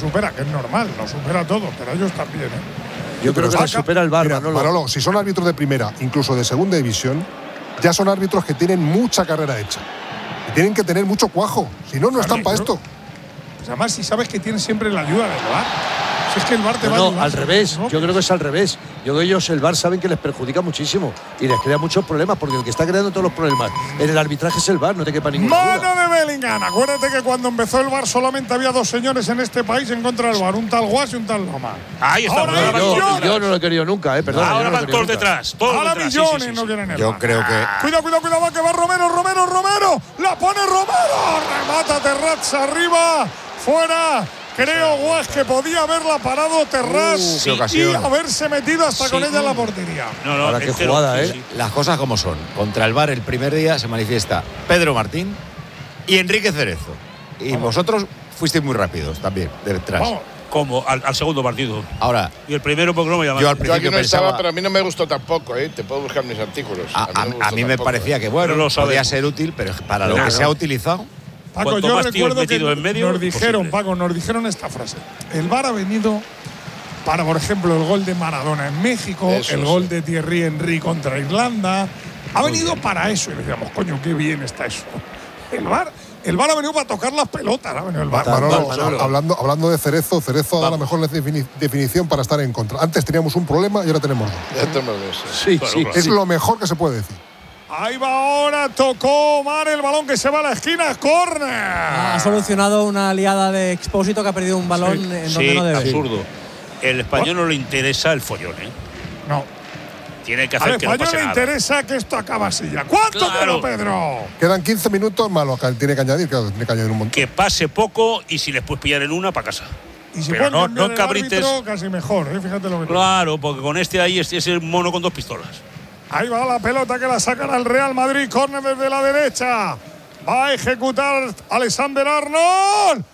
supera, que es normal, lo supera todo, pero ellos también, Yo creo que supera el VAR, Manolo, si son árbitros de primera, incluso de segunda división, ya son árbitros que tienen mucha carrera hecha. Y tienen que tener mucho cuajo, si no, no están para esto. Pues además, si sabes que tienes siempre la ayuda del VAR. Si es que el VAR te va a ayudar. No, al revés. Yo creo que es al revés. Yo creo que ellos, el VAR, saben que les perjudica muchísimo y les crea muchos problemas, porque el que está creando todos los problemas en el arbitraje es el VAR, no te quepa ninguna duda. Mano de Bellingham. Acuérdate que cuando empezó el VAR solamente había 2 señores en este país en contra del VAR, un tal Guas y un tal Loma. Ahí está. Yo no lo he querido nunca, perdón. Ahora van todos detrás. Ahora millones no quieren el VAR. Yo creo que… Cuidado, va que va Romero. La pone Romero. Remata Terraz arriba. Fuera. Creo, Guas, que podía haberla parado Terraz y haberse metido hasta con ella en la portería. Ahora qué jugada, Las cosas como son. Contra el VAR el primer día se manifiesta Pedro Martín y Enrique Cerezo. Y vosotros fuisteis muy rápidos también, detrás. Vamos. Como al segundo partido. Ahora, y el primero porque no me llamaste. Yo al principio aquí no pensaba, estaba, pero a mí no me gustó tampoco, Te puedo buscar mis artículos. A mí me parecía que, bueno, podía ser útil, pero para lo que se ha utilizado… Paco, yo recuerdo que nos dijeron esta frase. El VAR ha venido para, por ejemplo, el gol de Maradona en México, el gol de Thierry Henry contra Irlanda. Ha venido para eso. Y decíamos, coño, qué bien está eso. El VAR ha venido para tocar las pelotas. Ha venido el VAR. Manolo. Hablando de Cerezo da la mejor definición para estar en contra. Antes teníamos un problema y ahora tenemos 2. Ya tenemos eso. Sí. Es lo mejor que se puede decir. Ahí va ahora, tocó Omar el balón que se va a la esquina, córner. Ha solucionado una liada de Expósito que ha perdido un balón en donde no debe. Absurdo. El español no le interesa el follón, No. Tiene que hacer que no pase nada. Al español le interesa que esto acabe así ya. ¿Cuánto quedó, Pedro? Quedan 15 minutos, malo, tiene que añadir un montón. Que pase poco y si les puedes pillar en una, para casa. Y si pero no cabrites. Casi mejor, fíjate lo que Claro, porque con este ahí es el mono con 2 pistolas. Ahí va la pelota que la sacan al Real Madrid. Córner desde la derecha. Va a ejecutar Alexander Arnold.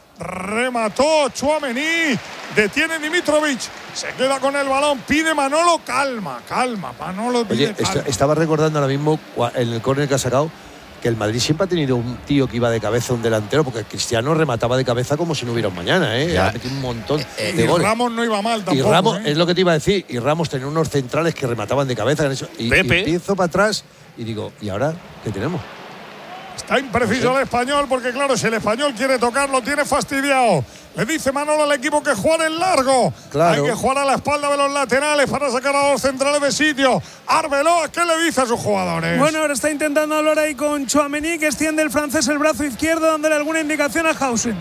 Remató Tchouaméni. Detiene Dimitrovic. Se queda con el balón. Pide Manolo calma. Manolo pide calma. Estaba recordando ahora mismo en el córner que ha sacado que el Madrid siempre ha tenido un tío que iba de cabeza, un delantero, porque Cristiano remataba de cabeza como si no hubiera un mañana, Ha metido un montón de goles. Ramos no iba mal tampoco. Y Ramos, es lo que te iba a decir, y Ramos tenía unos centrales que remataban de cabeza. Y empiezo para atrás y digo, ¿y ahora qué tenemos? Está impreciso el español, porque claro, si el español quiere tocar, lo tiene fastidiado. Le dice Manolo al equipo que jugar en largo. Claro. Hay que jugar a la espalda de los laterales para sacar a los centrales de sitio. Arbeloa, ¿qué le dice a sus jugadores? Bueno, ahora está intentando hablar ahí con Tchouaméni, que extiende el francés el brazo izquierdo, dándole alguna indicación a Hausen.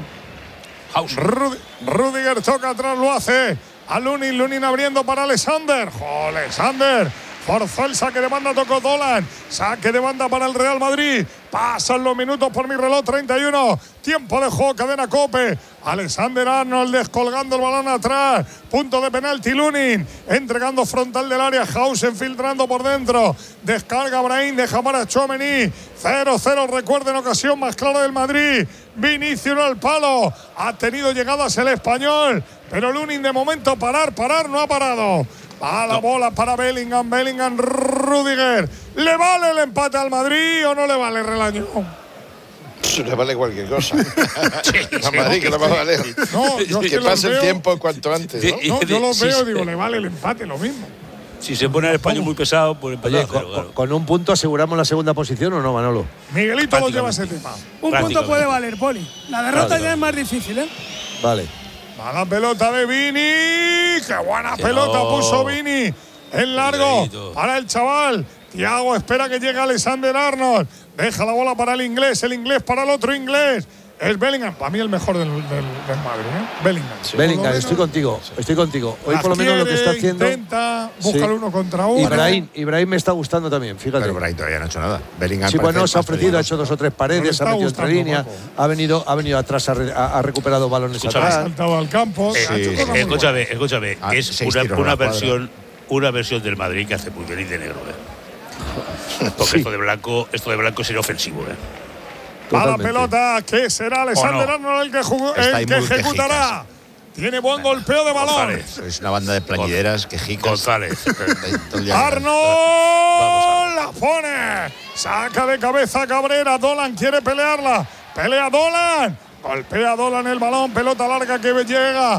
Rudiger toca atrás, lo hace a Lunin abriendo para Alexander. Alexander forzó el saque de banda, tocó Dolan. Saque de banda para el Real Madrid. Pasan los minutos por mi reloj, 31. Tiempo de juego, cadena COPE. Alexander Arnold descolgando el balón atrás. Punto de penalti Lunin. Entregando frontal del área. Hausen filtrando por dentro. Descarga Brahim, deja para Tchouaméni. 0-0, recuerden, ocasión más clara del Madrid. Vinicius al palo. Ha tenido llegadas el español. Pero Lunin de momento parar, no ha parado. A la bola para Bellingham, Rudiger. ¿Le vale el empate al Madrid o no le vale, Relaño? Le vale cualquier cosa. A Madrid que le va a valer. Que pase el tiempo cuanto antes, ¿no? Yo lo veo, digo, le vale el empate, lo mismo. Si se pone el español muy pesado, pues Oye, con un punto aseguramos la segunda posición, ¿o no, Manolo? Miguelito lo lleva ese tema. Un punto puede valer, Poli. La derrota ya es más difícil, Vale. Mala pelota de Vini. Qué buena pelota puso Vini. En largo para el chaval. Thiago espera que llegue Alexander Arnold. Deja la bola para el inglés para el otro inglés. Es Bellingham. Para mí el mejor del Madrid, Bellingham. Sí. Bellingham, estoy contigo. Hoy por lo menos lo que está haciendo… Intenta, buscar uno contra uno. Ibrahim me está gustando también, fíjate. Pero Ibrahim todavía no ha hecho nada. Bellingham se ha ofrecido, ha hecho 2 o 3 paredes, ha metido entre líneas, ha venido atrás, ha recuperado balones atrás. Ha saltado al campo. Escúchame. Es una versión del Madrid que hace muy bien y de negro, Porque esto de blanco sería ofensivo, Va la pelota, que será Alexander Arnold el que ejecutará. Tiene buen golpeo de balón. Es una banda de plañideras, quejicas. González. Arnold la pone. Saca de cabeza Cabrera. Dolan quiere pelearla. Pelea Dolan. Golpea Dolan el balón. Pelota larga que llega